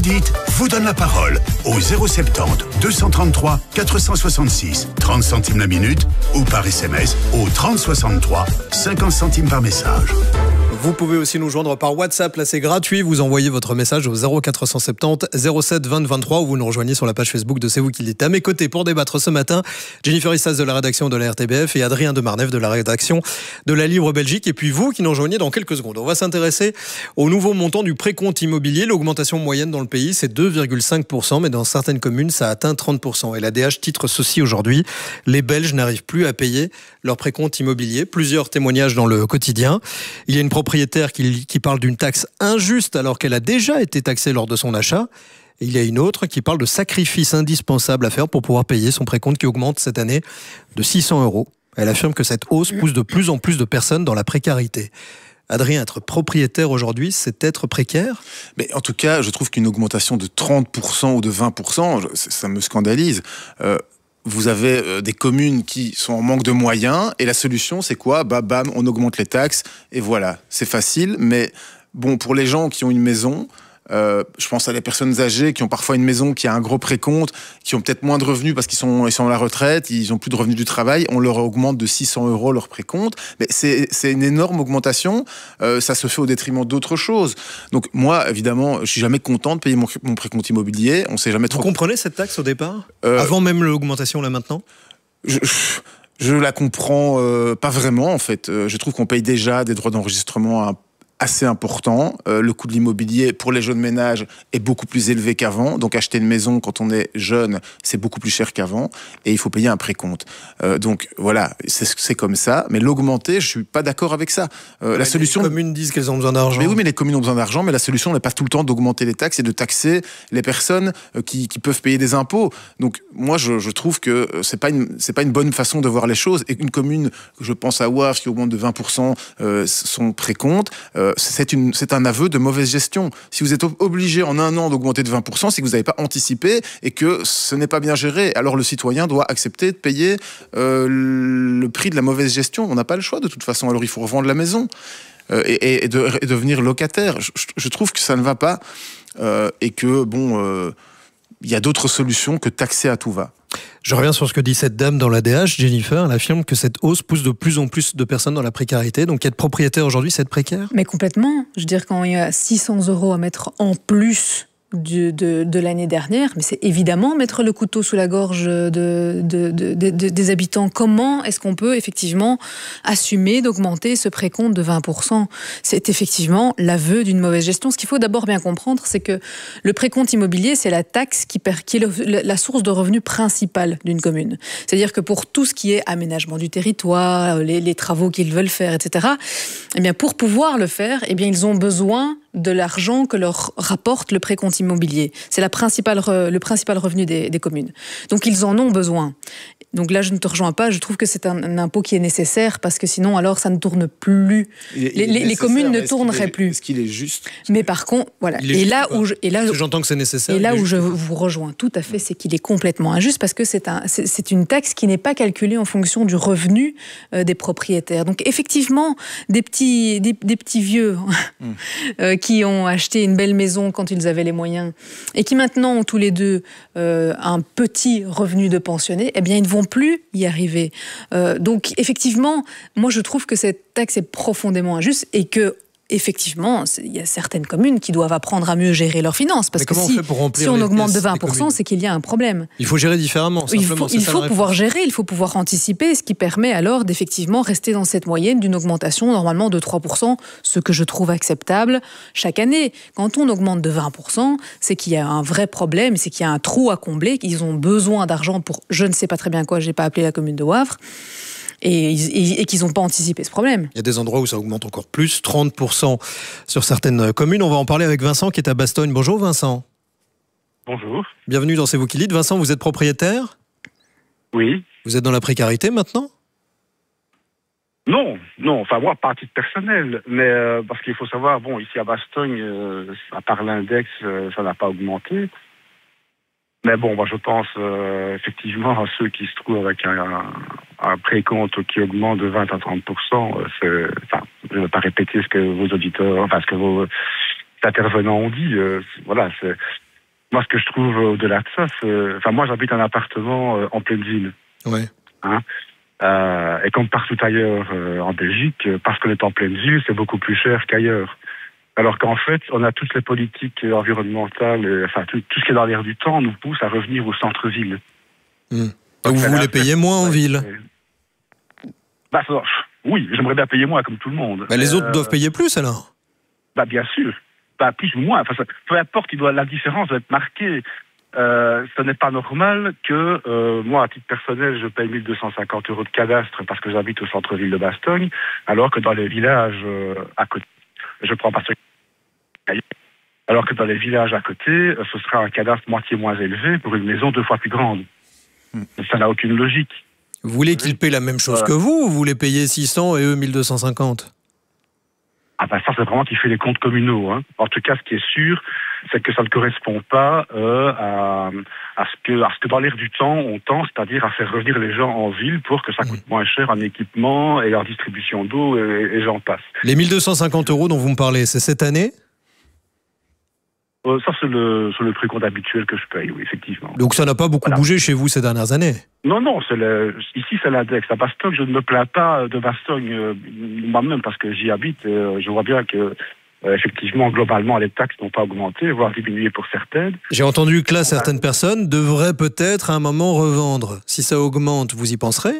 Dites vous donne la parole au 070 233 466, 30 centimes la minute ou par SMS au 30 63, 50 centimes par message. Vous pouvez aussi nous joindre par WhatsApp, là c'est gratuit, vous envoyez votre message au 0470 07 20 23 ou vous nous rejoignez sur la page Facebook de C'est vous qui dites. À mes côtés pour débattre ce matin, Jennifer Issas de la rédaction de la RTBF et Adrien de Marneffe de la rédaction de la Libre Belgique. Et puis vous qui nous rejoignez dans quelques secondes. On va s'intéresser au nouveau montant du précompte immobilier. L'augmentation moyenne dans le pays c'est 2,5%, mais dans certaines communes ça atteint 30%. Et l'ADH titre ceci aujourd'hui, les Belges n'arrivent plus à payer leur précompte immobilier. Plusieurs témoignages dans le quotidien. Il y a une propriétaire qui parle d'une taxe injuste alors qu'elle a déjà été taxée lors de son achat. Et il y a une autre qui parle de sacrifices indispensables à faire pour pouvoir payer son précompte qui augmente cette année de 600 €. Elle affirme que cette hausse pousse de plus en plus de personnes dans la précarité. Adrien, être propriétaire aujourd'hui, c'est être précaire ? Mais en tout cas, je trouve qu'une augmentation de 30% ou de 20%, ça me scandalise. Vous avez des communes qui sont en manque de moyens et la solution c'est quoi ? Bam, on augmente les taxes et voilà, c'est facile. Mais bon, pour les gens qui ont une maison, je pense à des personnes âgées qui ont parfois une maison qui a un gros précompte, qui ont peut-être moins de revenus parce qu'ils sont à la retraite, ils ont plus de revenus du travail, on leur augmente de 600 € leur précompte. Mais c'est une énorme augmentation, ça se fait au détriment d'autres choses. Donc moi, évidemment, je suis jamais content de payer mon précompte immobilier. On sait jamais trop. Vous comprenez cette taxe au départ ? Avant même l'augmentation là maintenant ? Je la comprends pas vraiment en fait. Je trouve qu'on paye déjà des droits d'enregistrement assez important. Le coût de l'immobilier pour les jeunes ménages est beaucoup plus élevé qu'avant. Donc acheter une maison quand on est jeune, c'est beaucoup plus cher qu'avant. Et il faut payer un précompte. Donc voilà, c'est comme ça. Mais l'augmenter, je suis pas d'accord avec ça. La solution... Les communes disent qu'elles ont besoin d'argent. Mais oui, mais les communes ont besoin d'argent. Mais la solution n'est pas tout le temps d'augmenter les taxes et de taxer les personnes qui peuvent payer des impôts. Donc moi, je trouve que c'est pas une bonne façon de voir les choses. Et une commune, je pense à Wavre, qui augmente de 20% son précompte, c'est un aveu de mauvaise gestion. Si vous êtes obligé en un an d'augmenter de 20%, c'est que vous n'avez pas anticipé et que ce n'est pas bien géré. Alors le citoyen doit accepter de payer le prix de la mauvaise gestion. On n'a pas le choix de toute façon. Alors il faut revendre la maison et devenir locataire. Je trouve que ça ne va pas et que il y a d'autres solutions que taxer à tout va. Je reviens sur ce que dit cette dame dans l'ADH, Jennifer. Elle affirme que cette hausse pousse de plus en plus de personnes dans la précarité. Donc être propriétaire aujourd'hui, c'est être précaire ? Mais complètement. Je veux dire, quand il y a 600 € à mettre en plus de l'année dernière, mais c'est évidemment mettre le couteau sous la gorge des habitants. Comment est-ce qu'on peut effectivement assumer d'augmenter ce précompte de 20% ? C'est effectivement l'aveu d'une mauvaise gestion. Ce qu'il faut d'abord bien comprendre, c'est que le précompte immobilier, c'est la taxe qui est la source de revenus principale d'une commune. C'est-à-dire que pour tout ce qui est aménagement du territoire, les travaux qu'ils veulent faire, etc., eh bien pour pouvoir le faire, eh bien ils ont besoin de l'argent que leur rapporte le précompte immobilier. C'est le principal revenu des communes. Donc ils en ont besoin. Donc là, je ne te rejoins pas. Je trouve que c'est un impôt qui est nécessaire parce que sinon, alors, ça ne tourne plus. Les communes ne tourneraient plus. Est-ce qu'il est juste ? Mais par contre, voilà. J'entends que c'est nécessaire. Et là où je vous rejoins tout à fait, c'est qu'il est complètement injuste parce que c'est une taxe qui n'est pas calculée en fonction du revenu des propriétaires. Donc effectivement, des petits vieux qui ont acheté une belle maison quand ils avaient les moyens et qui maintenant ont tous les deux un petit revenu de pensionné, eh bien, ils ne vont plus y arriver. Donc, effectivement, moi, je trouve que cette taxe est profondément injuste et que effectivement, il y a certaines communes qui doivent apprendre à mieux gérer leurs finances. Parce que si on augmente de 20%, c'est qu'il y a un problème. Il faut gérer différemment, simplement. Il faut pouvoir gérer, il faut pouvoir anticiper, ce qui permet alors d'effectivement rester dans cette moyenne d'une augmentation normalement de 3%, ce que je trouve acceptable chaque année. Quand on augmente de 20%, c'est qu'il y a un vrai problème, c'est qu'il y a un trou à combler, qu'ils ont besoin d'argent pour je ne sais pas très bien quoi, je n'ai pas appelé la commune de Wavre. Et qu'ils n'ont pas anticipé ce problème. Il y a des endroits où ça augmente encore plus, 30% sur certaines communes. On va en parler avec Vincent qui est à Bastogne. Bonjour Vincent. Bonjour. Bienvenue dans C'est vous qui dites. Vincent, vous êtes propriétaire ? Oui. Vous êtes dans la précarité maintenant ? Non, enfin moi, pas à titre personnel, mais parce qu'il faut savoir, ici à Bastogne, à part l'index, ça n'a pas augmenté. Mais moi je pense effectivement à ceux qui se trouvent avec un précompte qui augmente de 20 à 30%. Je ne vais pas répéter ce que vos auditeurs, ce que vos intervenants ont dit. Moi, ce que je trouve au-delà de ça, moi, j'habite un appartement en pleine ville. Ouais. Hein, et comme partout ailleurs en Belgique, parce qu'on est en pleine ville, c'est beaucoup plus cher qu'ailleurs. Alors qu'en fait, on a toutes les politiques environnementales, tout ce qui est dans l'air du temps nous pousse à revenir au centre-ville. Donc vous voulez payer moins en ville? Oui, j'aimerais bien payer moins comme tout le monde. Les autres doivent payer plus alors? Bien sûr. Plus ou moins. Peu importe, la différence doit être marquée. Ce n'est pas normal que moi, à titre personnel, je paye 1 250 € de cadastre parce que j'habite au centre-ville de Bastogne, alors que dans les villages à côté, je prends pas alors que dans les villages à côté, ce sera un cadastre moitié moins élevé pour une maison 2 fois plus grande. Ça n'a aucune logique. Vous voulez qu'ils paient la même chose que vous, ou vous voulez payer 600 et eux 1250? Ça, c'est vraiment qui fait les comptes communaux. Hein. En tout cas, ce qui est sûr, c'est que ça ne correspond pas à ce que dans l'air du temps, on tend, c'est-à-dire à faire revenir les gens en ville pour que ça coûte moins cher en équipement et en distribution d'eau, et j'en passe. Les 1250 € dont vous me parlez, c'est cette année? Ça, c'est le précompte habituel que je paye, oui, effectivement. Donc ça n'a pas beaucoup bougé chez vous ces dernières années? Non, ici c'est l'index. À Bastogne, je ne me plains pas de Bastogne moi-même parce que j'y habite. Je vois bien que, effectivement, globalement, les taxes n'ont pas augmenté, voire diminué pour certaines. J'ai entendu que là, certaines personnes devraient peut-être à un moment revendre. Si ça augmente, vous y penserez?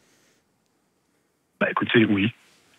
Écoutez, oui.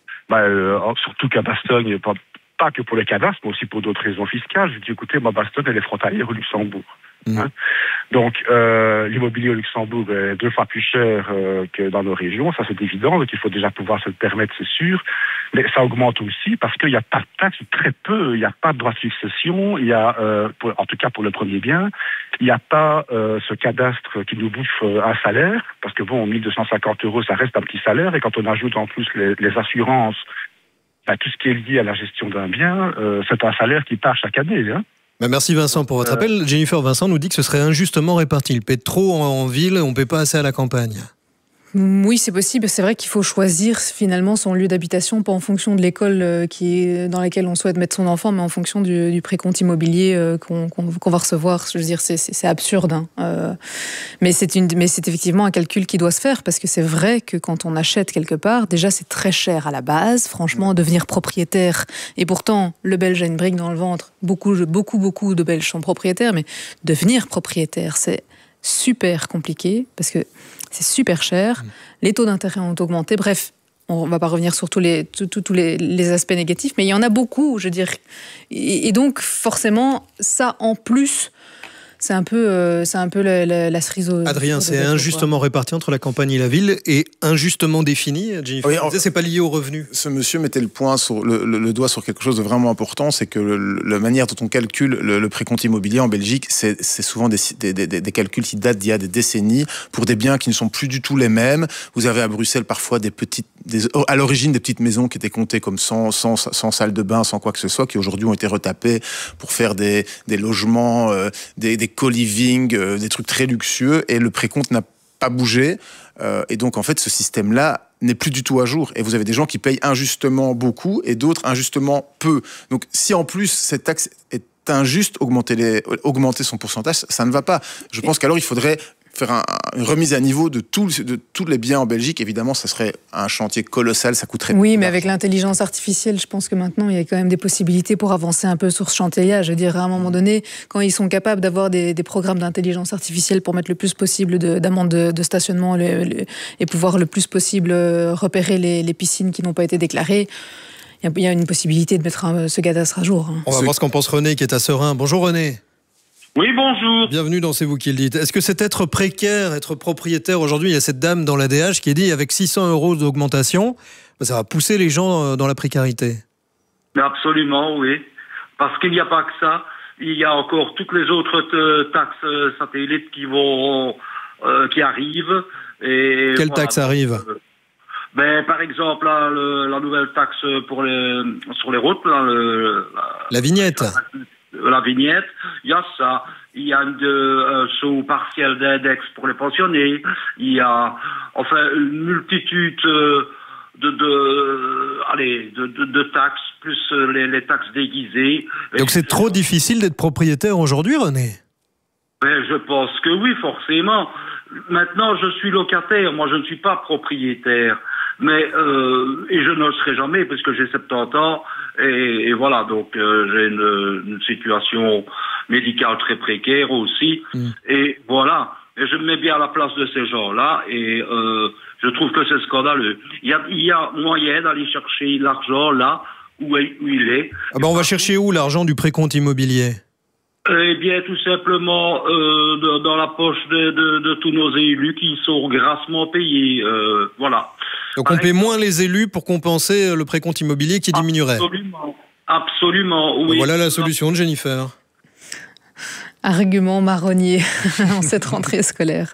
Surtout qu'à Bastogne, pas que pour les cadastres, mais aussi pour d'autres raisons fiscales. Je dis, écoutez, Bastogne, elle est frontalière au Luxembourg. Hein. Donc, l'immobilier au Luxembourg est 2 fois plus cher que dans nos régions, ça c'est évident, donc il faut déjà pouvoir se le permettre, c'est sûr. Mais ça augmente aussi parce qu'il n'y a pas de taxes, très peu, il n'y a pas de droit de succession, il y a, en tout cas pour le premier bien, il n'y a pas ce cadastre qui nous bouffe un salaire, parce que 1 250 €, ça reste un petit salaire, et quand on ajoute en plus les assurances, tout ce qui est lié à la gestion d'un bien, c'est un salaire qui part chaque année. Hein. Merci Vincent pour votre appel. Jennifer, Vincent nous dit que ce serait injustement réparti. Il paie trop en ville, on ne paie pas assez à la campagne. Oui, c'est possible. C'est vrai qu'il faut choisir finalement son lieu d'habitation, pas en fonction de l'école dans laquelle on souhaite mettre son enfant, mais en fonction du précompte immobilier qu'on va recevoir. Je veux dire, c'est absurde. Hein. Mais c'est effectivement un calcul qui doit se faire, parce que c'est vrai que quand on achète quelque part, déjà c'est très cher à la base. Franchement, devenir propriétaire, et pourtant le Belge a une brique dans le ventre. Beaucoup de Belges sont propriétaires, mais devenir propriétaire, c'est super compliqué parce que c'est super cher, les taux d'intérêt ont augmenté, bref, on ne va pas revenir sur tous les aspects négatifs, mais il y en a beaucoup, je veux dire. Et donc, forcément, ça en plus, c'est un peu la cerise au... Adrien, c'est injustement réparti entre la campagne et la ville, et injustement défini. Jennifer, c'est pas lié aux revenus. Ce monsieur mettait le doigt sur quelque chose de vraiment important, c'est que la manière dont on calcule le précompte immobilier en Belgique, c'est souvent des calculs qui datent d'il y a des décennies, pour des biens qui ne sont plus du tout les mêmes. Vous avez à Bruxelles parfois à l'origine des petites maisons qui étaient comptées comme sans salle de bain, sans quoi que ce soit, qui aujourd'hui ont été retapées pour faire des logements, des co-living, des trucs très luxueux, et le précompte n'a pas bougé. Et donc, en fait, ce système-là n'est plus du tout à jour. Et vous avez des gens qui payent injustement beaucoup et d'autres injustement peu. Donc, si en plus cette taxe est injuste, augmenter son pourcentage, ça ne va pas. Je pense qu'alors, il faudrait faire une remise à niveau de tous les biens en Belgique. Évidemment, ça serait un chantier colossal, ça coûterait... Oui, mais avec l'intelligence artificielle, je pense que maintenant, il y a quand même des possibilités pour avancer un peu sur ce chantier-là. Je veux dire, à un moment donné, quand ils sont capables d'avoir des programmes d'intelligence artificielle pour mettre le plus possible d'amendes de stationnement et pouvoir le plus possible repérer les piscines qui n'ont pas été déclarées, il y a une possibilité de mettre ce cadastre à jour. Hein. On va voir ce qu'en pense René, qui est à Serein. Bonjour René. Oui, bonjour. Bienvenue dans C'est vous qui le dites. Est-ce que c'est être précaire, être propriétaire? Aujourd'hui, il y a cette dame dans l'ADH qui dit avec 600 € d'augmentation, ça va pousser les gens dans la précarité. Mais absolument, oui. Parce qu'il n'y a pas que ça. Il y a encore toutes les autres taxes satellites qui arrivent. Et quelle taxe arrive? Par exemple, la nouvelle taxe sur les routes. La vignette. La vignette, il y a ça. Il y a un saut partiel d'index pour les pensionnés. Il y a une multitude de taxes, plus les taxes déguisées. Donc c'est trop difficile d'être propriétaire aujourd'hui, René? Ben, je pense que oui, forcément. Maintenant, je suis locataire, moi je ne suis pas propriétaire. Mais et je ne le serai jamais parce que j'ai 70 ans et voilà, donc j'ai une situation médicale très précaire aussi. Et voilà, et je me mets bien à la place de ces gens-là et je trouve que c'est scandaleux. Il y a moyen d'aller chercher l'argent là où il est. Ah ben on va chercher où l'argent du précompte immobilier ? Eh bien, tout simplement dans la poche de tous nos élus qui sont grassement payés. Voilà. Donc on paie moins les élus pour compenser le précompte immobilier qui diminuerait. Absolument, oui. Voilà la solution de Jennifer. Argument marronnier en cette rentrée scolaire.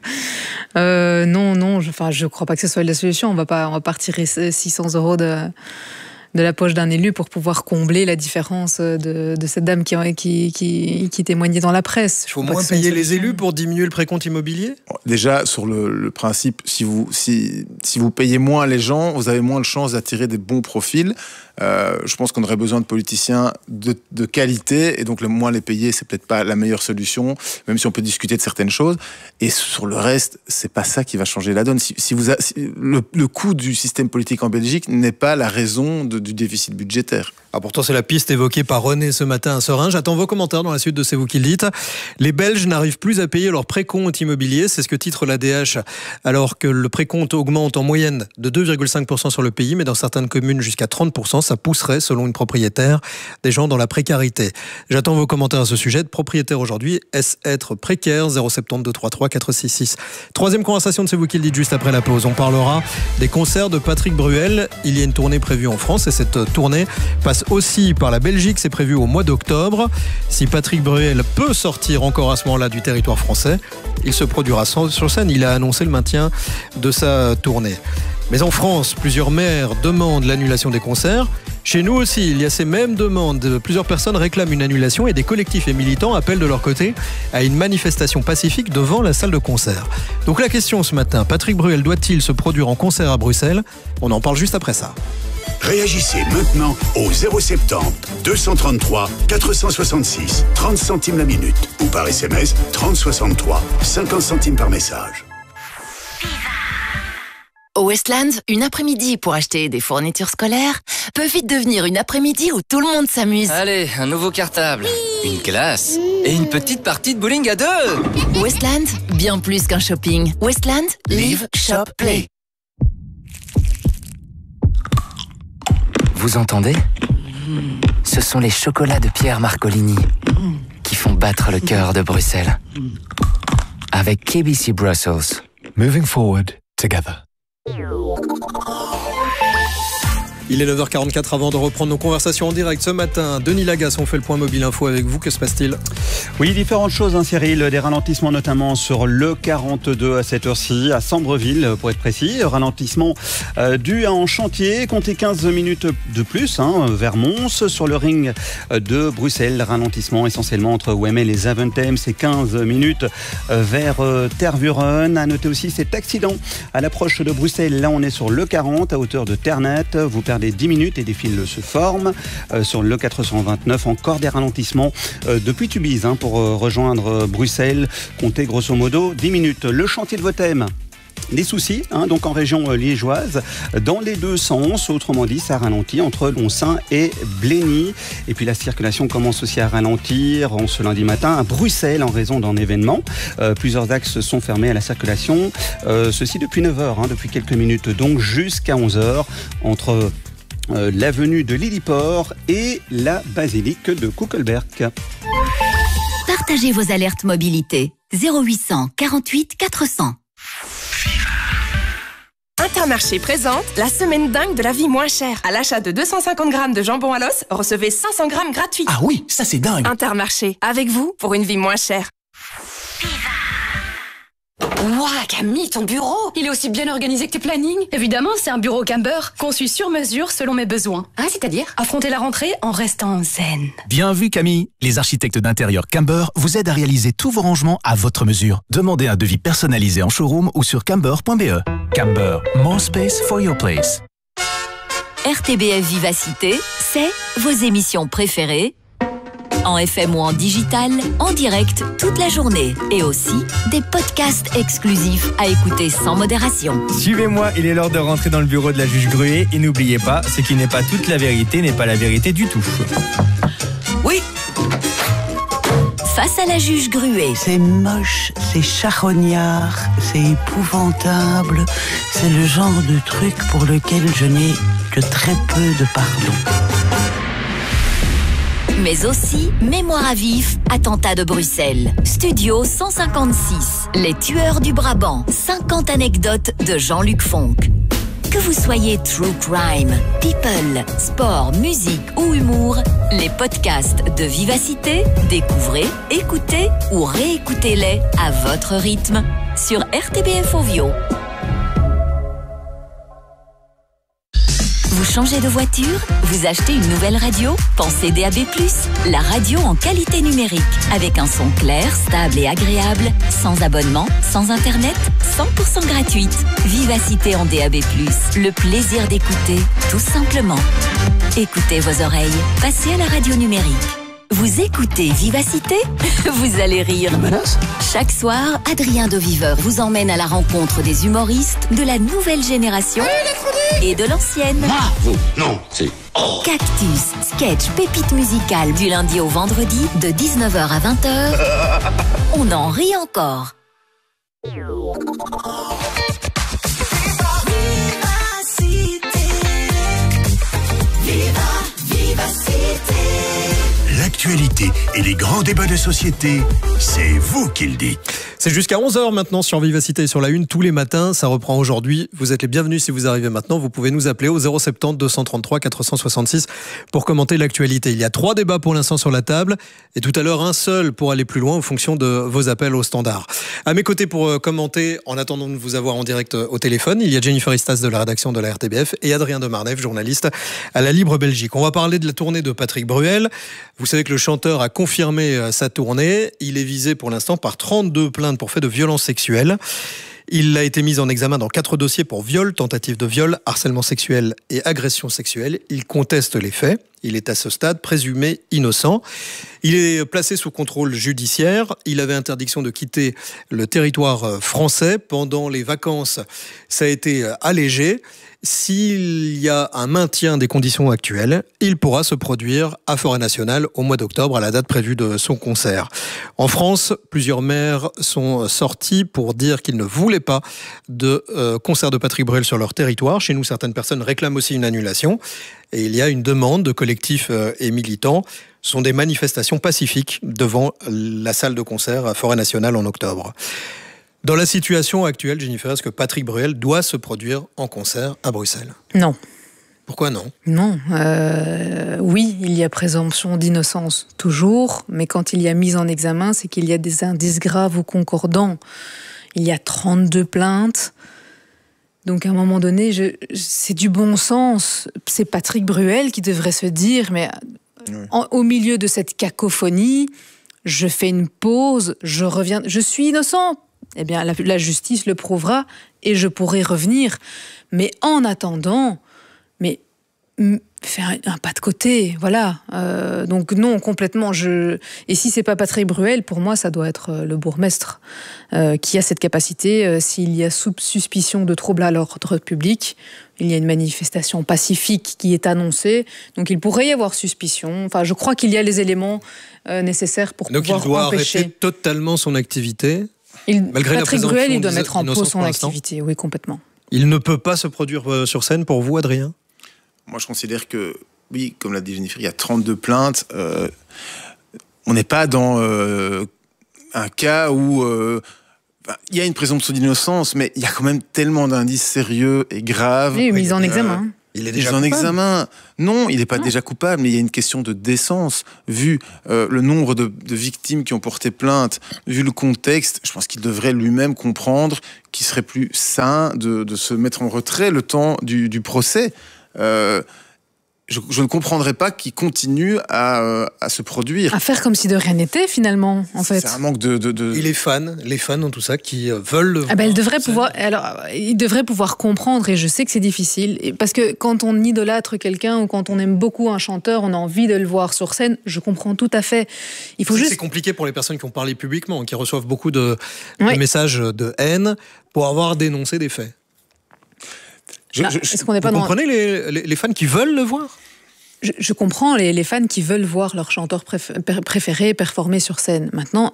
Non, je crois pas que ce soit la solution. On va pas retirer 600 € de la poche d'un élu pour pouvoir combler la différence de cette dame qui témoignait dans la presse. Il faut moins payer les élus pour diminuer le précompte immobilier ? Déjà, sur le principe, si vous payez moins les gens, vous avez moins de chances d'attirer des bons profils. Je pense qu'on aurait besoin de politiciens de qualité, et donc le moins les payer, c'est peut-être pas la meilleure solution, même si on peut discuter de certaines choses. Et sur le reste, c'est pas ça qui va changer la donne. Le coût du système politique en Belgique n'est pas la raison du déficit budgétaire. Ah, pourtant, c'est la piste évoquée par René ce matin à Serein. J'attends vos commentaires dans la suite de C'est vous qui le dites. Les Belges n'arrivent plus à payer leur précompte immobilier. C'est ce que titre l'ADH, alors que le précompte augmente en moyenne de 2,5% sur le pays, mais dans certaines communes jusqu'à 30%. Ça pousserait, selon une propriétaire, des gens dans la précarité. J'attends vos commentaires à ce sujet. De propriétaire aujourd'hui, est-ce être précaire ? 072 33 466. Troisième conversation de C'est vous qui le dites juste après la pause. On parlera des concerts de Patrick Bruel. Il y a une tournée prévue en France et cette tournée passe aussi par la Belgique. C'est prévu au mois d'octobre. Si Patrick Bruel peut sortir encore à ce moment-là du territoire français, il se produira sur scène. Il a annoncé le maintien de sa tournée. Mais en France, plusieurs maires demandent l'annulation des concerts. Chez nous aussi, il y a ces mêmes demandes. Plusieurs personnes réclament une annulation et des collectifs et militants appellent de leur côté à une manifestation pacifique devant la salle de concert. Donc la question ce matin, Patrick Bruel doit-il se produire en concert à Bruxelles ? On en parle juste après ça. Réagissez maintenant au 070 233 466 30 centimes la minute ou par SMS 3063 50 centimes par message. Au Westlands, une après-midi pour acheter des fournitures scolaires peut vite devenir une après-midi où tout le monde s'amuse. Allez, un nouveau cartable, une glace et une petite partie de bowling à 2. Westlands, bien plus qu'un shopping. Westlands, live, shop, play. Vous entendez ? Ce sont les chocolats de Pierre Marcolini qui font battre le cœur de Bruxelles. Avec KBC Brussels. Moving forward together. Il est 9h44 avant de reprendre nos conversations en direct ce matin. Denis Lagasse, on fait le point mobile info avec vous. Que se passe-t-il ? Oui, différentes choses, Cyril. Des ralentissements notamment sur le 42 à cette heure-ci, à Sambreville pour être précis. Ralentissement dû à un chantier. Comptez 15 minutes de plus vers Mons. Sur le ring de Bruxelles, ralentissement essentiellement entre Wemmel et Zaventem. C'est 15 minutes vers Tervuren. À noter aussi cet accident à l'approche de Bruxelles. Là, on est sur le 40 à hauteur de Ternat. Vous perdez 10 minutes et des fils se forment. Sur le 429, encore des ralentissements depuis Tubize pour rejoindre Bruxelles. Comptez grosso modo 10 minutes. Le chantier de Votem. Des soucis, donc en région liégeoise, dans les deux sens. Autrement dit, ça ralentit entre Lonsin et Blény. Et puis la circulation commence aussi à ralentir en ce lundi matin à Bruxelles en raison d'un événement. Plusieurs axes sont fermés à la circulation. Ceci depuis 9h, depuis quelques minutes, donc jusqu'à 11h, entre l'avenue de Lilliport et la basilique de Kuckelberg. Partagez vos alertes mobilité. 0800 48 400. Intermarché présente la semaine dingue de la vie moins chère. À l'achat de 250 grammes de jambon à l'os, recevez 500 grammes gratuits. Ah oui, ça c'est dingue. Intermarché, avec vous pour une vie moins chère. Ouah, Camille, ton bureau, il est aussi bien organisé que tes plannings. Évidemment, c'est un bureau Camber, conçu sur mesure selon mes besoins. Ah, c'est-à-dire affronter la rentrée en restant zen. Bien vu, Camille. Les architectes d'intérieur Camber vous aident à réaliser tous vos rangements à votre mesure. Demandez un devis personnalisé en showroom ou sur camber.be. Camber, more space for your place. RTBF Vivacité, c'est vos émissions préférées en FM ou en digital, en direct toute la journée. Et aussi des podcasts exclusifs à écouter sans modération. Suivez-moi, il est l'heure de rentrer dans le bureau de la juge Gruet. Et n'oubliez pas, ce qui n'est pas toute la vérité n'est pas la vérité du tout. Oui. Face à la juge Gruet. C'est moche, c'est charognard, c'est épouvantable. C'est le genre de truc pour lequel je n'ai que très peu de pardon. Mais aussi Mémoire à vif, attentat de Bruxelles. Studio 156, Les tueurs du Brabant. 50 anecdotes de Jean-Luc Fonck. Que vous soyez true crime, people, sport, musique ou humour, les podcasts de Vivacité, découvrez, écoutez ou réécoutez-les à votre rythme sur RTBF Ovio. Vous changez de voiture? Vous achetez une nouvelle radio? Pensez DAB+, la radio en qualité numérique, avec un son clair, stable et agréable, sans abonnement, sans internet, 100% gratuite. Vivacité en DAB+, le plaisir d'écouter, tout simplement. Écoutez vos oreilles, passez à la radio numérique. Vous écoutez Vivacité? Vous allez rire. Chaque soir, Adrien de Viveur vous emmène à la rencontre des humoristes de la nouvelle génération et de l'ancienne. Non, c'est... Cactus, sketch, pépite musicale du lundi au vendredi de 19h à 20h. On en rit encore. L'actualité et les grands débats de société, c'est vous qui le dites. C'est jusqu'à 11h maintenant sur Vivacité et sur la Une tous les matins. Ça reprend aujourd'hui. Vous êtes les bienvenus si vous arrivez maintenant. Vous pouvez nous appeler au 070 233 466 pour commenter l'actualité. Il y a 3 débats pour l'instant sur la table et tout à l'heure un seul pour aller plus loin en fonction de vos appels au standard. À mes côtés pour commenter, en attendant de vous avoir en direct au téléphone, il y a Jennifer Istas de la rédaction de la RTBF et Adrien de Marnève, journaliste à la Libre Belgique. On va parler de la tournée de Patrick Bruel. Vous savez que le chanteur a confirmé sa tournée. Il est visé pour l'instant par 32 plaintes pour fait de violences sexuelles. Il a été mis en examen dans 4 dossiers pour viol, tentative de viol, harcèlement sexuel et agression sexuelle. Il conteste les faits. Il est à ce stade présumé innocent. Il est placé sous contrôle judiciaire. Il avait interdiction de quitter le territoire français. Pendant les vacances, ça a été allégé. S'il y a un maintien des conditions actuelles, il pourra se produire à Forêt Nationale au mois d'octobre, à la date prévue de son concert. En France, plusieurs maires sont sortis pour dire qu'ils ne voulaient pas de concert de Patrick Bruel sur leur territoire. Chez nous, certaines personnes réclament aussi une annulation. Et il y a une demande de collectifs et militants. Ce sont des manifestations pacifiques devant la salle de concert à Forêt Nationale en octobre. Dans la situation actuelle, Jennifer, est-ce que Patrick Bruel doit se produire en concert à Bruxelles? Non. Pourquoi non? Non. Oui, il y a présomption d'innocence, toujours, mais quand il y a mise en examen, c'est qu'il y a des indices graves ou concordants. Il y a 32 plaintes. Donc à un moment donné, c'est du bon sens. C'est Patrick Bruel qui devrait se dire, mais au milieu de cette cacophonie, je fais une pause, je reviens, je suis innocent. Eh bien, la justice le prouvera et je pourrai revenir. Mais en attendant, faire un pas de côté, voilà. Donc non, complètement. Et si c'est pas Patrick Bruel, pour moi, ça doit être le bourgmestre qui a cette capacité. S'il y a suspicion de trouble à l'ordre public, il y a une manifestation pacifique qui est annoncée, donc il pourrait y avoir suspicion. Enfin, je crois qu'il y a les éléments nécessaires pour pouvoir empêcher. Donc il doit arrêter totalement son activité. Malgré Patrick la Bruel, il doit mettre en pause son activité, oui, complètement. Il ne peut pas se produire sur scène pour vous, Adrien? Moi, je considère que, oui, comme l'a dit Jennifer, il y a 32 plaintes. On n'est pas dans un cas où il y a une présomption d'innocence, mais il y a quand même tellement d'indices sérieux et graves. Oui, mise en examen. Il est déjà en examen. Non, il n'est pas déjà coupable, mais il y a une question de décence. Vu le nombre de victimes qui ont porté plainte, vu le contexte, je pense qu'il devrait lui-même comprendre qu'il serait plus sain de se mettre en retrait le temps du procès. je ne comprendrais pas qu'ils continuent à se produire. À faire comme si de rien n'était, finalement, en fait. C'est un manque de... Et les fans dans tout ça, qui veulent le voir. Ils devraient pouvoir comprendre, et je sais que c'est difficile, parce que quand on idolâtre quelqu'un ou quand on aime beaucoup un chanteur, on a envie de le voir sur scène, je comprends tout à fait. C'est compliqué pour les personnes qui ont parlé publiquement, qui reçoivent beaucoup de messages de haine pour avoir dénoncé des faits. Vous comprenez les fans qui veulent le voir ? Je comprends les fans qui veulent voir leur chanteur préféré performer sur scène. Maintenant,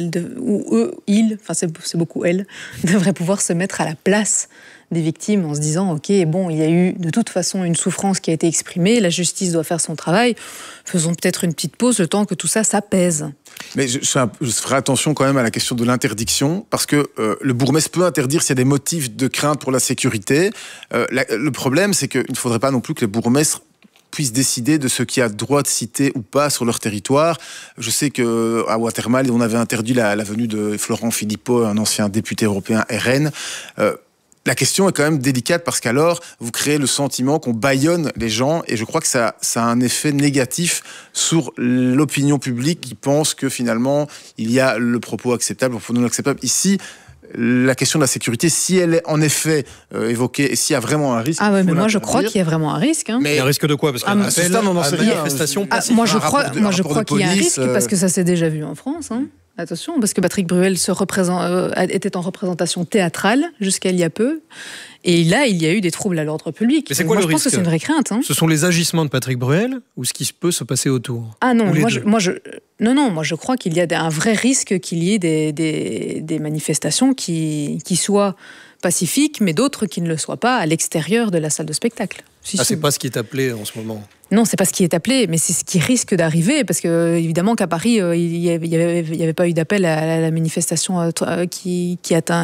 c'est beaucoup elles, devraient pouvoir se mettre à la place des victimes en se disant ok, bon, il y a eu de toute façon une souffrance qui a été exprimée, la justice doit faire son travail, faisons peut-être une petite pause le temps que tout ça s'apaise. Mais je ferai attention quand même à la question de l'interdiction, parce que le bourgmestre peut interdire s'il y a des motifs de crainte pour la sécurité. Le problème, c'est qu'il ne faudrait pas non plus que les bourgmestres puissent décider de ce qui a droit de citer ou pas sur leur territoire. Je sais qu'à Watermal, on avait interdit la venue de Florent Philippot, un ancien député européen RN. La question est quand même délicate parce qu'alors, vous créez le sentiment qu'on bâillonne les gens et je crois que ça a un effet négatif sur l'opinion publique qui pense que finalement, il y a le propos acceptable, le propos non acceptable. Ici, la question de la sécurité, si elle est en effet évoquée et s'il y a vraiment un risque... Ah ouais, mais moi je crois qu'il y a vraiment un risque. Hein. Mais il y a un risque de quoi ? Parce qu'à manifestation pacifique. Moi je crois qu'il y a un risque parce que ça s'est déjà vu en France. Hein. Attention, parce que Patrick Bruel était en représentation théâtrale jusqu'à il y a peu. Et là, il y a eu des troubles à l'ordre public. Mais c'est quoi le risque ? Je pense que c'est une vraie crainte. Hein. Ce sont les agissements de Patrick Bruel ou ce qui peut se passer autour ? Ah non, moi je crois qu'il y a un vrai risque qu'il y ait des manifestations qui soient pacifiques, mais d'autres qui ne le soient pas à l'extérieur de la salle de spectacle. C'est pas ce qui est appelé en ce moment. Non, c'est pas ce qui est appelé, mais c'est ce qui risque d'arriver, parce que évidemment qu'à Paris, il y avait pas eu d'appel à la manifestation qui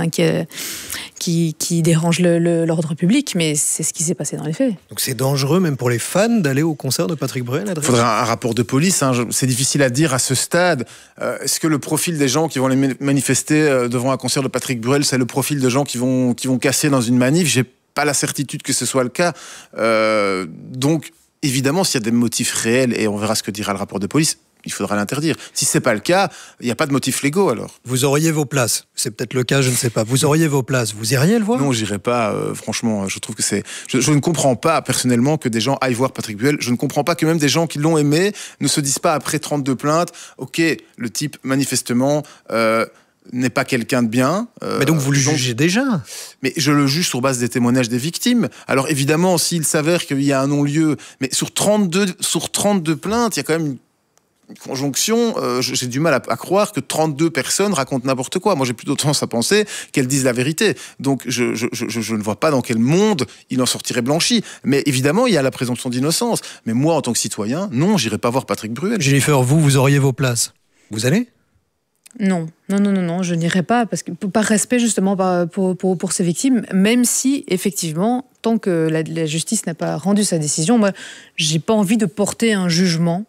dérange l'ordre public, mais c'est ce qui s'est passé dans les faits. Donc c'est dangereux même pour les fans d'aller au concert de Patrick Bruel. Il faudrait un rapport de police. Hein. C'est difficile à dire à ce stade. Est-ce que le profil des gens qui vont aller manifester devant un concert de Patrick Bruel, c'est le profil de gens qui vont casser dans une manif ? J'ai pas la certitude que ce soit le cas. Donc évidemment, s'il y a des motifs réels, et on verra ce que dira le rapport de police, il faudra l'interdire. Si c'est pas le cas, il n'y a pas de motifs légaux alors. Vous auriez vos places. C'est peut-être le cas, je ne sais pas. Vous auriez vos places. Vous iriez le voir ? Non, j'irai pas. Franchement, je trouve que c'est... Je ne comprends pas personnellement que des gens aillent voir Patrick Bruel. Je ne comprends pas que même des gens qui l'ont aimé ne se disent pas après 32 plaintes, ok, le type manifestement... n'est pas quelqu'un de bien. Mais donc vous le jugez déjà ? Mais je le juge sur base des témoignages des victimes. Alors évidemment, s'il s'avère qu'il y a un non-lieu, mais sur 32 plaintes, il y a quand même une conjonction. J'ai du mal à croire que 32 personnes racontent n'importe quoi. Moi, j'ai plutôt tendance à penser qu'elles disent la vérité. Donc je ne vois pas dans quel monde il en sortirait blanchi. Mais évidemment, il y a la présomption d'innocence. Mais moi, en tant que citoyen, non, j'irai pas voir Patrick Bruel. Jennifer, vous auriez vos places. Vous allez ? Non, je n'irai pas, parce que par respect justement pour ces victimes, même si effectivement, tant que la justice n'a pas rendu sa décision, moi, j'ai pas envie de porter un jugement.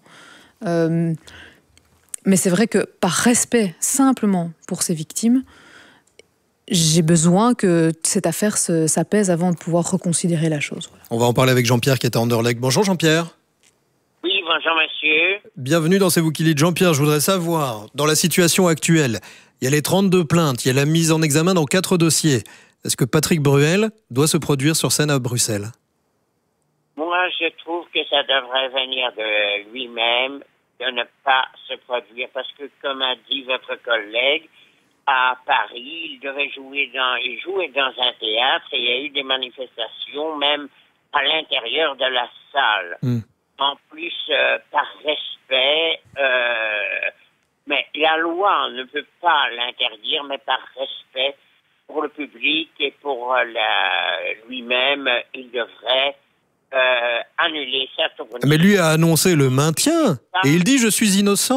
Mais c'est vrai que par respect simplement pour ces victimes, j'ai besoin que cette affaire s'apaise avant de pouvoir reconsidérer la chose. Voilà. On va en parler avec Jean-Pierre qui est à Anderlecht. Bonjour Jean-Pierre. Oui, bonjour monsieur. Bienvenue dans C'est vous qui dites. Jean-Pierre, je voudrais savoir, dans la situation actuelle, il y a les 32 plaintes, il y a la mise en examen dans 4 dossiers. Est-ce que Patrick Bruel doit se produire sur scène à Bruxelles ? Moi, je trouve que ça devrait venir de lui-même, de ne pas se produire, parce que, comme a dit votre collègue, à Paris, il jouait dans un théâtre et il y a eu des manifestations, même à l'intérieur de la salle. En plus, par respect, mais la loi ne peut pas l'interdire, mais par respect pour le public et pour lui-même, il devrait annuler sa tournée. Mais lui a annoncé le maintien, et il dit « je suis innocent ».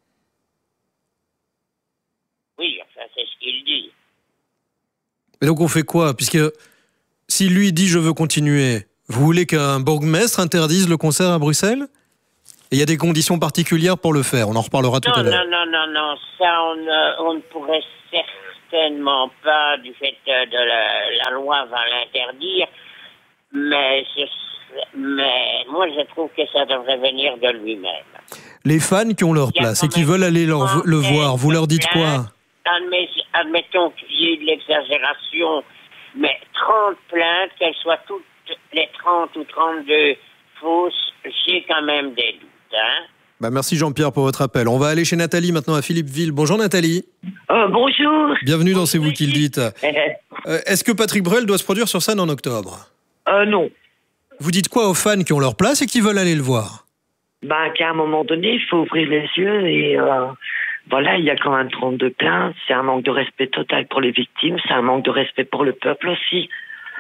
Oui, enfin, c'est ce qu'il dit. Mais donc on fait quoi ? Puisque si lui dit « je veux continuer », vous voulez qu'un bourgmestre interdise le concert à Bruxelles ? Et il y a des conditions particulières pour le faire. On en reparlera tout à l'heure. Non. Ça, on ne pourrait certainement pas, du fait de la loi va l'interdire. Mais ce mais moi je trouve que ça devrait venir de lui-même. Les fans qui ont leur place et qui veulent aller le voir, vous leur dites quoi? Admettons qu'il y ait de l'exagération, mais 30 plaintes, qu'elles soient toutes les 30 ou 32 fausses, j'ai quand même des doutes. Hein? Merci Jean-Pierre pour votre appel. On va aller chez Nathalie maintenant à Philippeville. Bonjour Nathalie. Bonjour. Bienvenue dans C'est vous qui le dites. Est-ce que Patrick Bruel doit se produire sur scène en octobre? Non. Vous dites quoi aux fans qui ont leur place et qui veulent aller le voir? Qu'à un moment donné, il faut ouvrir les yeux et voilà, il y a quand même 32 plaintes. C'est un manque de respect total pour les victimes, c'est un manque de respect pour le peuple aussi.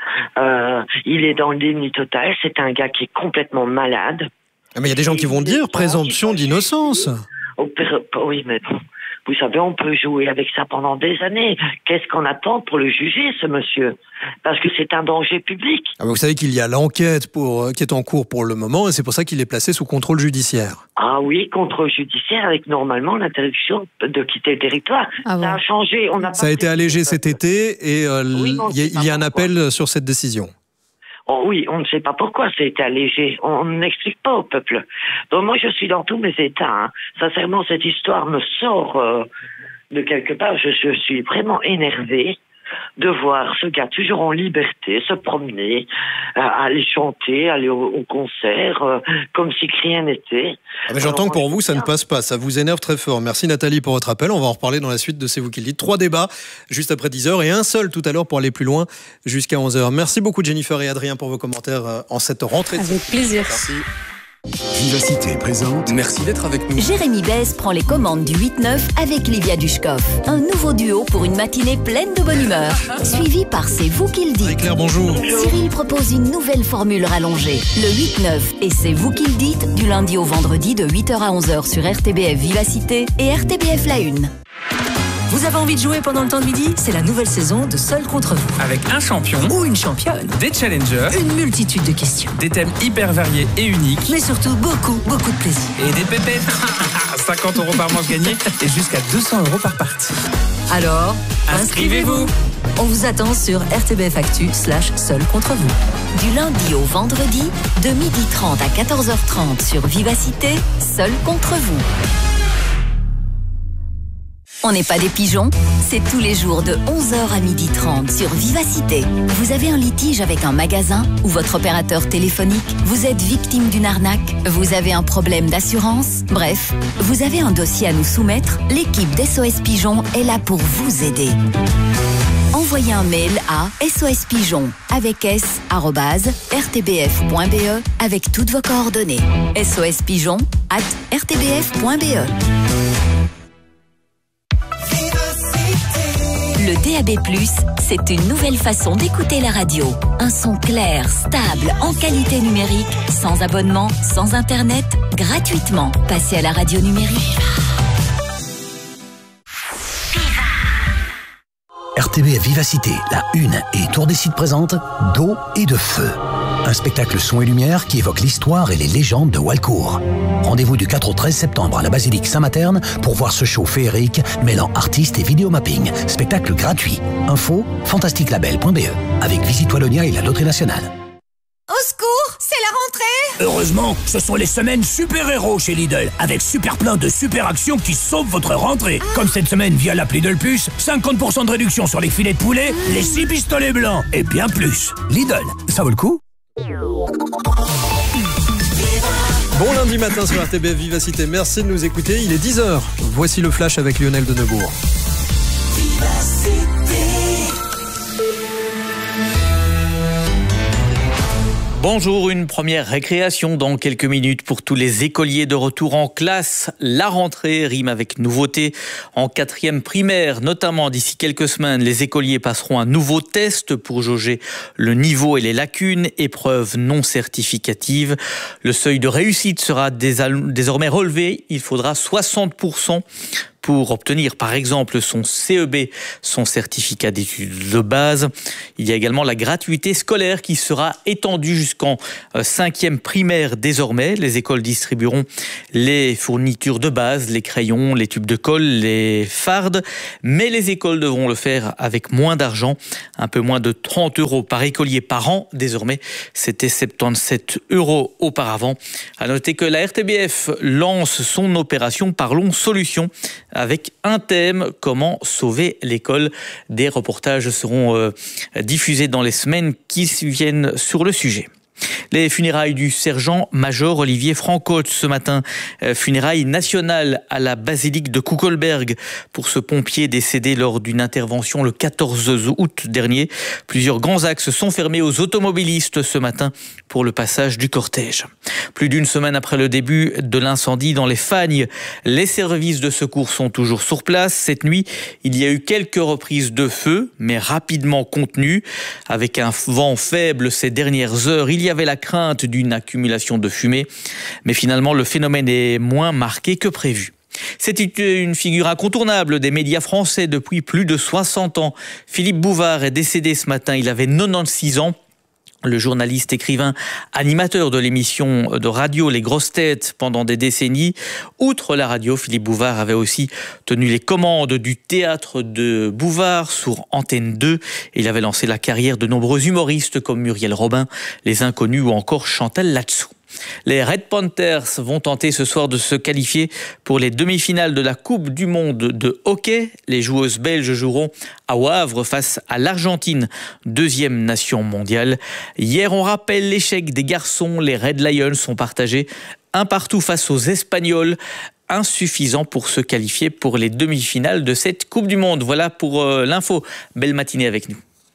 Il est dans le déni total, c'est un gars qui est complètement malade. Mais il y a des gens qui vont dire présomption d'innocence. Oui, mais bon, vous savez, on peut jouer avec ça pendant des années. Qu'est-ce qu'on attend pour le juger, ce monsieur? Parce que c'est un danger public. Vous savez qu'il y a l'enquête qui est en cours pour le moment et c'est pour ça qu'il est placé sous contrôle judiciaire. Ah oui, contrôle judiciaire avec normalement l'interdiction de quitter le territoire. Ça a changé. Ça a été allégé cet été et il y a un appel sur cette décision. Oh oui, on ne sait pas pourquoi ça a été allégé. On n'explique pas au peuple. Donc moi, je suis dans tous mes états. Sincèrement, cette histoire me sort de quelque part. Je suis vraiment énervé de voir ce gars toujours en liberté, se promener, aller chanter, aller au concert, comme si rien n'était. Mais j'entends que pour vous, ça ne passe pas. Ça vous énerve très fort. Merci Nathalie pour votre appel. On va en reparler dans la suite de C'est vous qui le dites. 3 débats juste après 10h et un seul tout à l'heure pour aller plus loin jusqu'à 11h. Merci beaucoup Jennifer et Adrien pour vos commentaires en cette rentrée. Avec plaisir. Merci. Vivacité présente. Merci d'être avec nous. Jérémy Besse prend les commandes du 8-9 avec Livia Dushkov. Un nouveau duo pour une matinée pleine de bonne humeur. Suivi par C'est vous qui le dites. Claire, bonjour. Cyril propose une nouvelle formule rallongée. Le 8-9 et C'est vous qui le dites du lundi au vendredi de 8h à 11h sur RTBF Vivacité et RTBF La Une. Vous avez envie de jouer pendant le temps de midi? C'est la nouvelle saison de Seul contre vous. Avec un champion ou une championne, des challengers, une multitude de questions, des thèmes hyper variés et uniques, mais surtout beaucoup de plaisir. Et des pépettes. 50 € par manche gagnée et jusqu'à 200 € par partie. Alors, inscrivez-vous. On vous attend sur RTBF Actu /Seul contre vous. Du lundi au vendredi, de 12h30 à 14h30 sur Vivacité, Seul contre vous. On n'est pas des pigeons, c'est tous les jours de 11h à 12h30 sur Vivacité. Vous avez un litige avec un magasin ou votre opérateur téléphonique, vous êtes victime d'une arnaque, vous avez un problème d'assurance, bref, vous avez un dossier à nous soumettre, l'équipe d'SOS Pigeon est là pour vous aider. Envoyez un mail à sospigeon avec s@rtbf.be avec toutes vos coordonnées. sospigeon@rtbf.be. Le DAB+, c'est une nouvelle façon d'écouter la radio. Un son clair, stable, en qualité numérique, sans abonnement, sans internet, gratuitement. Passez à la radio numérique. RTBF Vivacité, la Une et Tour des Sites présente d'eau et de feu. Un spectacle son et lumière qui évoque l'histoire et les légendes de Walcourt. Rendez-vous du 4 au 13 septembre à la basilique Saint-Materne pour voir ce show féerique mêlant artistes et vidéomapping. Spectacle gratuit. Info fantastiquelabel.be avec Visite Wallonia et la Loterie Nationale. Au secours, c'est la rentrée! Heureusement, ce sont les semaines super-héros chez Lidl, avec super plein de super actions qui sauvent votre rentrée. Comme cette semaine via l'appli Lidl Plus, 50% de réduction sur les filets de poulet, les 6 pistolets blancs et bien plus. Lidl, ça vaut le coup? Bon lundi matin sur RTBF Vivacité, merci de nous écouter, il est 10h. Voici le flash avec Lionel Denebourg. Bonjour, une première récréation dans quelques minutes pour tous les écoliers de retour en classe. La rentrée rime avec nouveauté. En 4e primaire, notamment d'ici quelques semaines, les écoliers passeront un nouveau test pour jauger le niveau et les lacunes, épreuve non certificative. Le seuil de réussite sera désormais relevé. Il faudra 60% pour obtenir par exemple son CEB, son certificat d'études de base. Il y a également la gratuité scolaire qui sera étendue jusqu'en 5e primaire désormais. Les écoles distribueront les fournitures de base, les crayons, les tubes de colle, les fardes, mais les écoles devront le faire avec moins d'argent, un peu moins de 30 € par écolier par an. Désormais, c'était 77 € auparavant. À noter que la RTBF lance son opération Parlons Solutions avec un thème, comment sauver l'école. Des reportages seront diffusés dans les semaines qui viennent sur le sujet. Les funérailles du sergent-major Olivier Francotte ce matin. Funérailles nationales à la basilique de Kuckelberg pour ce pompier décédé lors d'une intervention le 14 août dernier. Plusieurs grands axes sont fermés aux automobilistes ce matin pour le passage du cortège. Plus d'une semaine après le début de l'incendie dans les Fagnes, les services de secours sont toujours sur place. Cette nuit, il y a eu quelques reprises de feu, mais rapidement contenues. Avec un vent faible ces dernières heures, il y avait la crainte d'une accumulation de fumée, mais finalement le phénomène est moins marqué que prévu. C'est une figure incontournable des médias français depuis plus de 60 ans. Philippe Bouvard est décédé ce matin, il avait 96 ans. Le journaliste, écrivain, animateur de l'émission de radio Les Grosses Têtes pendant des décennies. Outre la radio, Philippe Bouvard avait aussi tenu les commandes du théâtre de Bouvard sur Antenne 2. Il avait lancé la carrière de nombreux humoristes comme Muriel Robin, Les Inconnus ou encore Chantal Latsou. Les Red Panthers vont tenter ce soir de se qualifier pour les demi-finales de la Coupe du Monde de hockey. Les joueuses belges joueront à Wavre face à l'Argentine, 2e nation mondiale. Hier, on rappelle l'échec des garçons. Les Red Lions sont partagés un partout face aux Espagnols. Insuffisant pour se qualifier pour les demi-finales de cette Coupe du Monde. Voilà pour l'info. Belle matinée avec nous.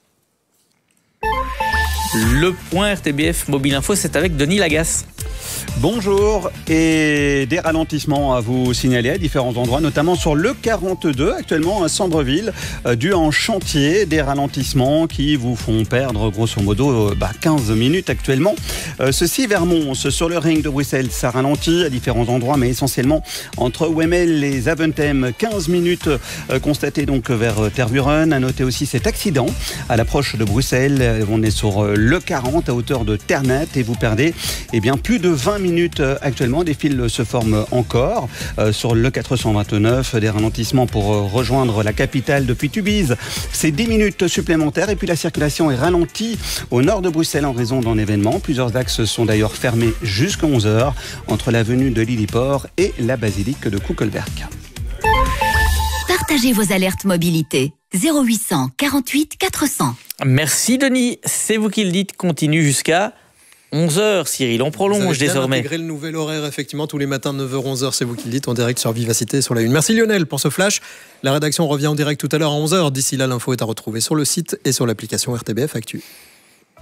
Le point RTBF Mobile Info, c'est avec Denis Lagasse. Bonjour, et des ralentissements à vous signaler à différents endroits, notamment sur le 42 actuellement à Sambreville, dû en chantier, des ralentissements qui vous font perdre grosso modo 15 minutes actuellement. Ceci vers Mons, sur le ring de Bruxelles, ça ralentit à différents endroits, mais essentiellement entre Wemmel et Zaventem, 15 minutes constatées donc vers Tervuren. À noter aussi cet accident à l'approche de Bruxelles, on est sur le 40 à hauteur de Ternat et vous perdez plus de 20 minutes actuellement. Des fils se forment encore sur le 429. Des ralentissements pour rejoindre la capitale depuis Tubize. C'est 10 minutes supplémentaires et puis la circulation est ralentie au nord de Bruxelles en raison d'un événement. Plusieurs axes sont d'ailleurs fermés jusqu'à 11h entre l'avenue de Lilliport et la basilique de Kuckelberg. Partagez vos alertes mobilité. 0800 48 400. Merci Denis, c'est vous qui le dites, continue jusqu'à 11h, Cyril, on prolonge désormais. Intégrer le nouvel horaire, effectivement, tous les matins, 9h-11h, c'est vous qui le dites, en direct sur Vivacité sur la Une. Merci Lionel pour ce flash. La rédaction revient en direct tout à l'heure à 11h. D'ici là, l'info est à retrouver sur le site et sur l'application RTBF Actu.